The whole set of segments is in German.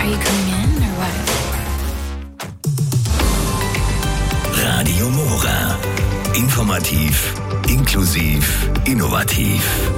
Are you coming in or what? Radio Mora. Informativ, inklusiv, innovativ.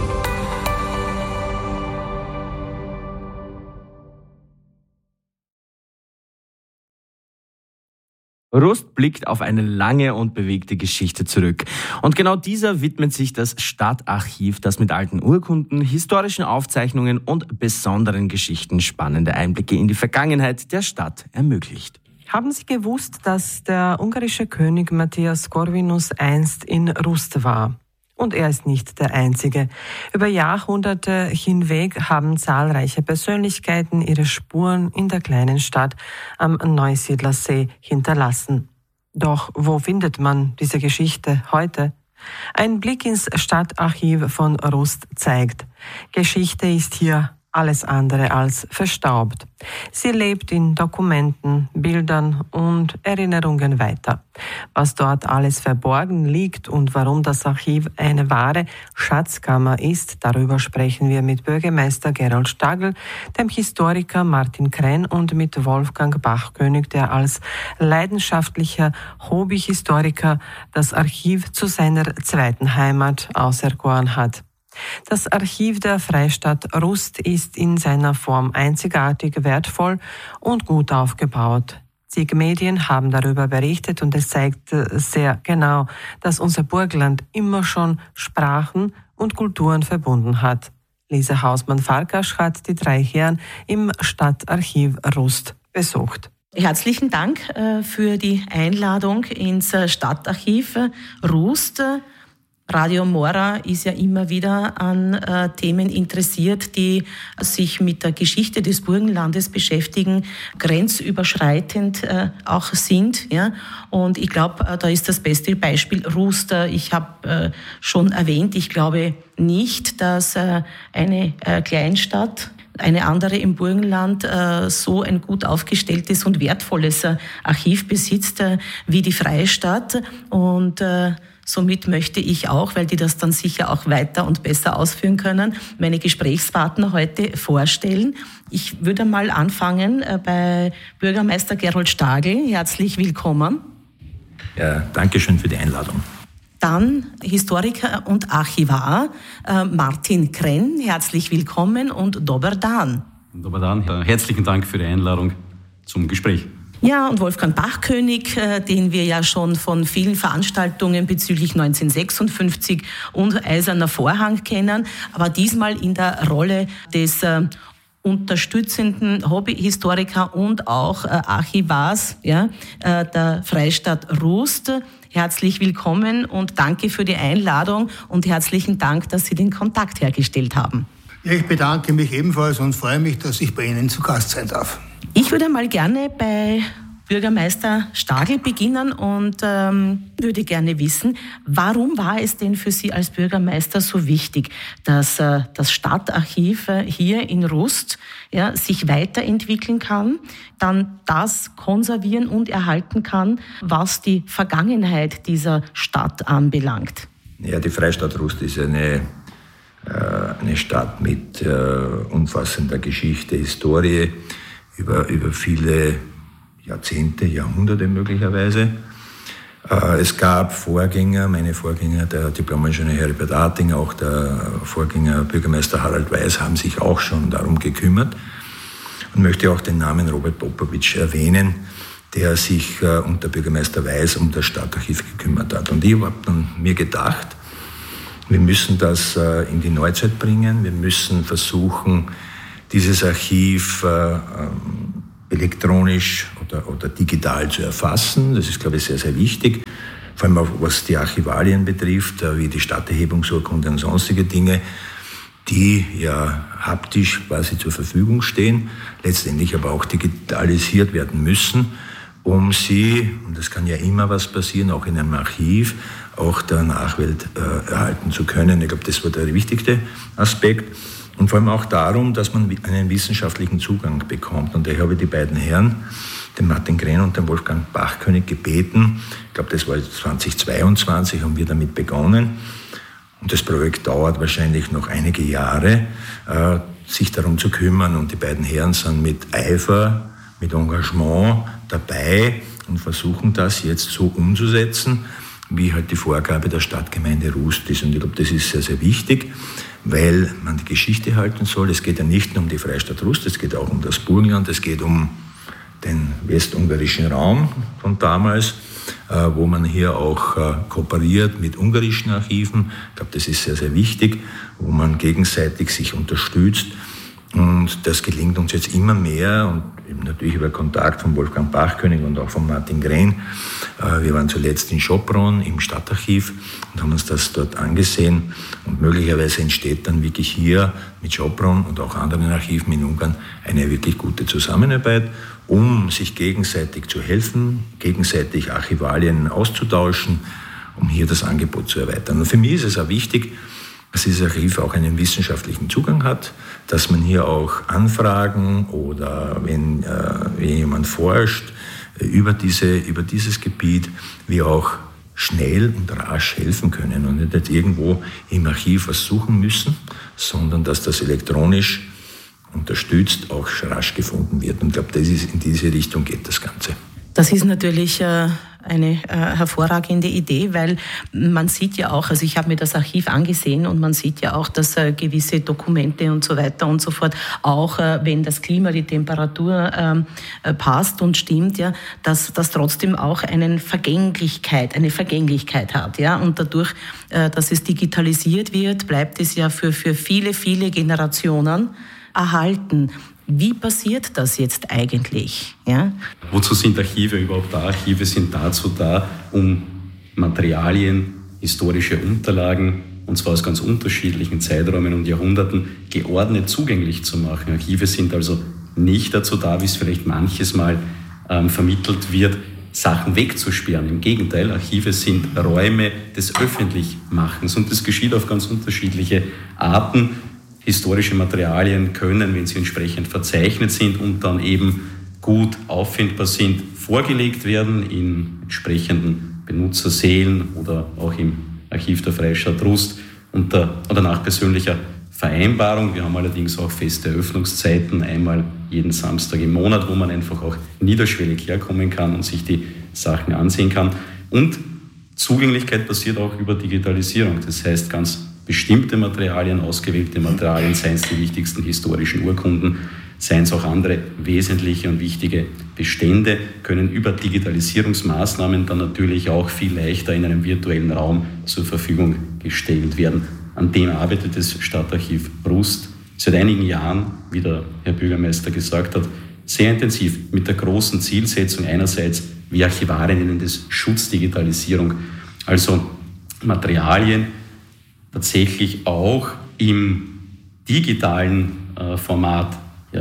Rust blickt auf eine lange und bewegte Geschichte zurück. Und genau dieser widmet sich das Stadtarchiv, das mit alten Urkunden, historischen Aufzeichnungen und besonderen Geschichten spannende Einblicke in die Vergangenheit der Stadt ermöglicht. Haben Sie gewusst, dass der ungarische König Matthias Corvinus einst in Rust war? Und er ist nicht der Einzige. Über Jahrhunderte hinweg haben zahlreiche Persönlichkeiten ihre Spuren in der kleinen Stadt am Neusiedlersee hinterlassen. Doch wo findet man diese Geschichte heute? Ein Blick ins Stadtarchiv von Rust zeigt: Geschichte ist hier alles andere als verstaubt. Sie lebt in Dokumenten, Bildern und Erinnerungen weiter. Was dort alles verborgen liegt und warum das Archiv eine wahre Schatzkammer ist, darüber sprechen wir mit Bürgermeister Gerold Stagl, dem Historiker Martin Krenn und mit Wolfgang Bachkönig, der als leidenschaftlicher Hobbyhistoriker das Archiv zu seiner zweiten Heimat auserkoren hat. Das Archiv der Freistadt Rust ist in seiner Form einzigartig, wertvoll und gut aufgebaut. Zig Medien haben darüber berichtet und es zeigt sehr genau, dass unser Burgenland immer schon Sprachen und Kulturen verbunden hat. Lisa Hausmann-Farkasch hat die drei Herren im Stadtarchiv Rust besucht. Herzlichen Dank für die Einladung ins Stadtarchiv Rust. Radio Mora ist ja immer wieder an Themen interessiert, die sich mit der Geschichte des Burgenlandes beschäftigen, grenzüberschreitend auch sind. Ja? Und ich glaube, da ist das beste Beispiel Rust. Ich habe schon erwähnt, ich glaube nicht, dass eine Kleinstadt, eine andere im Burgenland, so ein gut aufgestelltes und wertvolles Archiv besitzt wie die Freistadt. Und somit möchte ich auch, weil die das dann sicher auch weiter und besser ausführen können, meine Gesprächspartner heute vorstellen. Ich würde mal anfangen bei Bürgermeister Gerold Stagl. Herzlich willkommen. Ja, danke schön für die Einladung. Dann Historiker und Archivar Martin Krenn. Herzlich willkommen und Dober Dan. Dober Dan, herzlichen Dank für die Einladung zum Gespräch. Ja, und Wolfgang Bachkönig, den wir ja schon von vielen Veranstaltungen bezüglich 1956 und Eiserner Vorhang kennen, aber diesmal in der Rolle des unterstützenden Hobbyhistoriker und auch Archivars der Freistadt Rust. Herzlich willkommen und danke für die Einladung und herzlichen Dank, dass Sie den Kontakt hergestellt haben. Ja, ich bedanke mich ebenfalls und freue mich, dass ich bei Ihnen zu Gast sein darf. Ich würde mal gerne bei Bürgermeister Stagl beginnen und würde gerne wissen, warum war es denn für Sie als Bürgermeister so wichtig, dass das Stadtarchiv hier in Rust sich weiterentwickeln kann, dann das konservieren und erhalten kann, was die Vergangenheit dieser Stadt anbelangt? Ja, die Freistadt Rust ist eine Stadt mit umfassender Geschichte, Historie, über viele Jahrzehnte, Jahrhunderte möglicherweise. Es gab Vorgänger, meine Vorgänger, der Diplom-Ingenieur Heribert Arting, auch der Vorgänger Bürgermeister Harald Weiß, haben sich auch schon darum gekümmert. Und möchte auch den Namen Robert Popovic erwähnen, der sich unter Bürgermeister Weiß um das Stadtarchiv gekümmert hat. Und ich habe dann mir gedacht, wir müssen das in die Neuzeit bringen. Wir müssen versuchen, dieses Archiv elektronisch oder digital zu erfassen. Das ist, glaube ich, sehr, sehr wichtig. Vor allem auch, was die Archivalien betrifft, wie die Stadterhebungsurkunde und sonstige Dinge, die ja haptisch quasi zur Verfügung stehen, letztendlich aber auch digitalisiert werden müssen, um sie, und das kann ja immer was passieren, auch in einem Archiv, auch der Nachwelt erhalten zu können. Ich glaube, das war der wichtigste Aspekt. Und vor allem auch darum, dass man einen wissenschaftlichen Zugang bekommt. Und daher habe ich die beiden Herren, den Martin Krenn und den Wolfgang Bachkönig, gebeten. Ich glaube, das war 2022, haben wir damit begonnen. Und das Projekt dauert wahrscheinlich noch einige Jahre, sich darum zu kümmern. Und die beiden Herren sind mit Eifer, mit Engagement dabei und versuchen das jetzt so umzusetzen, wie halt die Vorgabe der Stadtgemeinde Rust ist. Und ich glaube, das ist sehr, sehr wichtig, weil man die Geschichte halten soll. Es geht ja nicht nur um die Freistadt Rust, es geht auch um das Burgenland, es geht um den westungarischen Raum von damals, wo man hier auch kooperiert mit ungarischen Archiven. Ich glaube, das ist sehr, sehr wichtig, wo man gegenseitig sich unterstützt. Und das gelingt uns jetzt immer mehr und eben natürlich über Kontakt von Wolfgang Bachkönig und auch von Martin Gren. Wir waren zuletzt in Sopron im Stadtarchiv und haben uns das dort angesehen. Und möglicherweise entsteht dann wirklich hier mit Sopron und auch anderen Archiven in Ungarn eine wirklich gute Zusammenarbeit, um sich gegenseitig zu helfen, gegenseitig Archivalien auszutauschen, um hier das Angebot zu erweitern. Und für mich ist es auch wichtig, dass dieses Archiv auch einen wissenschaftlichen Zugang hat, dass man hier auch Anfragen oder wenn jemand forscht über dieses Gebiet, wir auch schnell und rasch helfen können und nicht irgendwo im Archiv was suchen müssen, sondern dass das elektronisch unterstützt auch rasch gefunden wird. Und ich glaube, in diese Richtung geht das Ganze. Das ist natürlich eine hervorragende Idee, weil man sieht ja auch, also ich habe mir das Archiv angesehen und man sieht ja auch, dass gewisse Dokumente und so weiter und so fort, auch wenn das Klima, die Temperatur passt und stimmt, ja, dass das trotzdem auch eine Vergänglichkeit hat, ja, und dadurch, dass es digitalisiert wird, bleibt es ja für viele, viele Generationen erhalten. Wie passiert das jetzt eigentlich? Ja? Wozu sind Archive überhaupt da? Archive sind dazu da, um Materialien, historische Unterlagen, und zwar aus ganz unterschiedlichen Zeiträumen und Jahrhunderten, geordnet zugänglich zu machen. Archive sind also nicht dazu da, wie es vielleicht manches Mal vermittelt wird, Sachen wegzusperren. Im Gegenteil, Archive sind Räume des Öffentlichmachens und das geschieht auf ganz unterschiedliche Arten. Historische Materialien können, wenn sie entsprechend verzeichnet sind und dann eben gut auffindbar sind, vorgelegt werden in entsprechenden Benutzersälen oder auch im Archiv der Freistadt Rust oder nach persönlicher Vereinbarung. Wir haben allerdings auch feste Öffnungszeiten, einmal jeden Samstag im Monat, wo man einfach auch niederschwellig herkommen kann und sich die Sachen ansehen kann. Und Zugänglichkeit passiert auch über Digitalisierung. Das heißt, ganz bestimmte Materialien, ausgewählte Materialien, seien es die wichtigsten historischen Urkunden, seien es auch andere wesentliche und wichtige Bestände, können über Digitalisierungsmaßnahmen dann natürlich auch viel leichter in einem virtuellen Raum zur Verfügung gestellt werden. An dem arbeitet das Stadtarchiv Rust seit einigen Jahren, wie der Herr Bürgermeister gesagt hat, sehr intensiv mit der großen Zielsetzung einerseits, wie Archivare nennen das, Schutzdigitalisierung, also Materialien tatsächlich auch im digitalen Format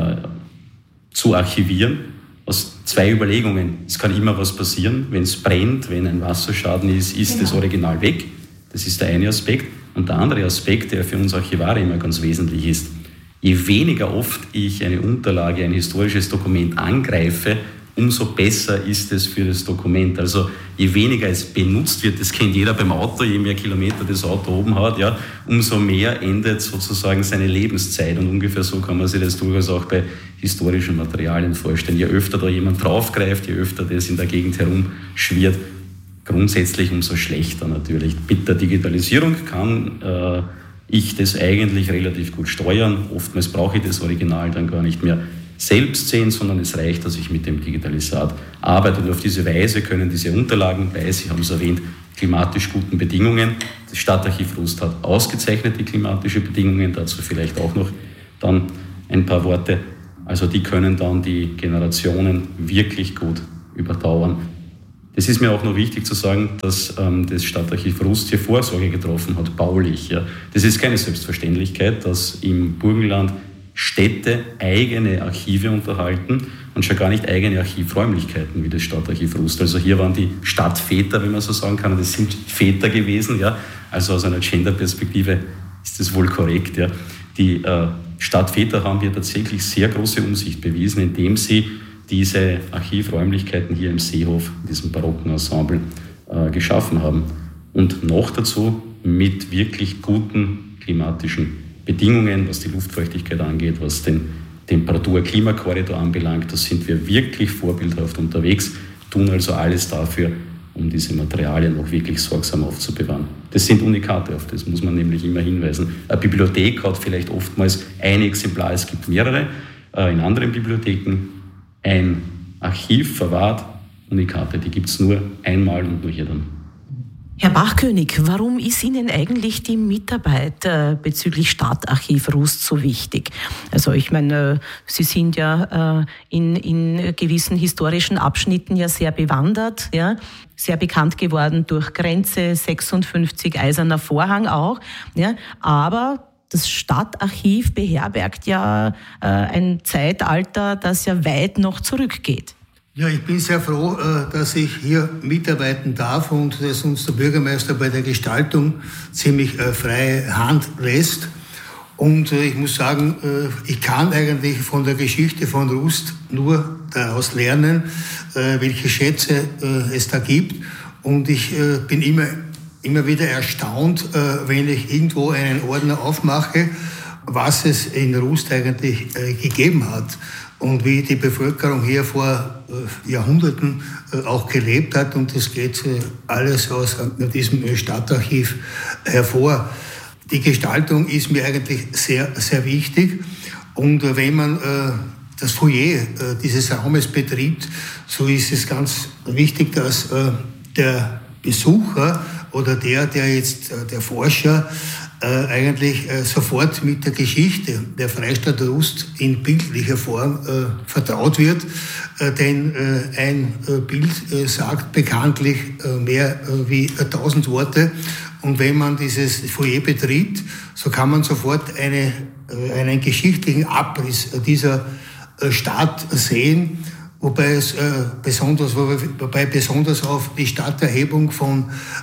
zu archivieren, aus zwei Überlegungen. Es kann immer was passieren, wenn es brennt, wenn ein Wasserschaden ist das Original weg. Das ist der eine Aspekt. Und der andere Aspekt, der für uns Archivare immer ganz wesentlich ist, je weniger oft ich eine Unterlage, ein historisches Dokument angreife, umso besser ist es für das Dokument. Also je weniger es benutzt wird, das kennt jeder beim Auto, je mehr Kilometer das Auto oben hat, ja, umso mehr endet sozusagen seine Lebenszeit. Und ungefähr so kann man sich das durchaus auch bei historischen Materialien vorstellen. Je öfter da jemand draufgreift, je öfter das in der Gegend herumschwirrt, grundsätzlich umso schlechter natürlich. Mit der Digitalisierung kann ich das eigentlich relativ gut steuern. Oftmals brauche ich das Original dann gar nicht mehr selbst sehen, sondern es reicht, dass ich mit dem Digitalisat arbeite. Und auf diese Weise können diese Unterlagen bei, Sie haben es erwähnt, klimatisch guten Bedingungen. Das Stadtarchiv Rust hat ausgezeichnete klimatische Bedingungen, dazu vielleicht auch noch dann ein paar Worte. Also die können dann die Generationen wirklich gut überdauern. Es ist mir auch noch wichtig zu sagen, dass das Stadtarchiv Rust hier Vorsorge getroffen hat, baulich. Ja. Das ist keine Selbstverständlichkeit, dass im Burgenland Städte eigene Archive unterhalten und schon gar nicht eigene Archivräumlichkeiten wie das Stadtarchiv Rust. Also hier waren die Stadtväter, wenn man so sagen kann, und das sind Väter gewesen. Ja. Also aus einer Genderperspektive ist das wohl korrekt. Ja. Die Stadtväter haben hier tatsächlich sehr große Umsicht bewiesen, indem sie diese Archivräumlichkeiten hier im Seehof, in diesem barocken Ensemble, geschaffen haben. Und noch dazu mit wirklich guten klimatischen Bedingungen, was die Luftfeuchtigkeit angeht, was den Temperatur-Klimakorridor anbelangt. Da sind wir wirklich vorbildhaft unterwegs, tun also alles dafür, um diese Materialien auch wirklich sorgsam aufzubewahren. Das sind Unikate, auf das muss man nämlich immer hinweisen. Eine Bibliothek hat vielleicht oftmals ein Exemplar, es gibt mehrere. In anderen Bibliotheken ein Archiv verwahrt, Unikate, die gibt es nur einmal und nur hier dann. Herr Bachkönig, warum ist Ihnen eigentlich die Mitarbeit bezüglich Stadtarchiv Rust so wichtig? Also ich meine, Sie sind ja in gewissen historischen Abschnitten ja sehr bewandert, ja, sehr bekannt geworden durch Grenze 56, Eiserner Vorhang auch, ja, aber das Stadtarchiv beherbergt ja ein Zeitalter, das ja weit noch zurückgeht. Ja, ich bin sehr froh, dass ich hier mitarbeiten darf und dass uns der Bürgermeister bei der Gestaltung ziemlich freie Hand lässt. Und ich muss sagen, ich kann eigentlich von der Geschichte von Rust nur daraus lernen, welche Schätze es da gibt. Und ich bin immer wieder erstaunt, wenn ich irgendwo einen Ordner aufmache, was es in Rust eigentlich gegeben hat. Und wie die Bevölkerung hier vor Jahrhunderten auch gelebt hat. Und das geht alles aus diesem Stadtarchiv hervor. Die Gestaltung ist mir eigentlich sehr, sehr wichtig. Und wenn man das Foyer dieses Raumes betritt, so ist es ganz wichtig, dass der Besucher oder der Forscher eigentlich sofort mit der Geschichte der Freistadt Rust in bildlicher Form vertraut wird, denn ein Bild sagt bekanntlich mehr wie 1000 Worte. Und wenn man dieses Foyer betritt, so kann man sofort einen geschichtlichen Abriss dieser Stadt sehen, wobei besonders auf die Stadterhebung von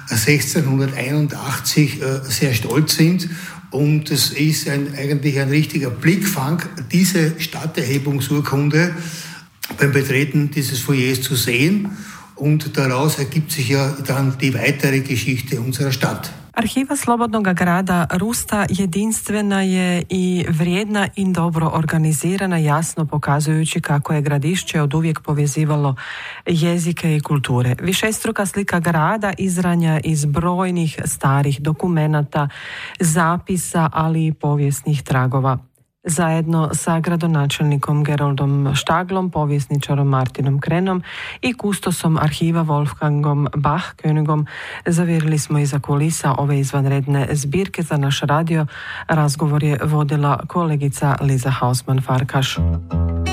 1681 sehr stolz sind. Und es ist eigentlich ein richtiger Blickfang, diese Stadterhebungsurkunde beim Betreten dieses Foyers zu sehen. Und daraus ergibt sich ja dann die weitere Geschichte unserer Stadt. Arhiva Slobodnog grada Rusta jedinstvena je i vrijedna i dobro organizirana, jasno pokazujući kako je gradišće oduvijek povezivalo jezike i kulture. Višestruka slika grada izranja iz brojnih starih dokumenata, zapisa, ali i povijesnih tragova. Zajedno sa gradonačelnikom Geroldom Štaglom, povjesničarom Martinom Krenom i kustosom arhiva Wolfgangom Bachkönigom zavjerili smo iza kulisa ove izvanredne zbirke. Za naš radio razgovor je vodila kolegica Liza Hausman-Farkaš.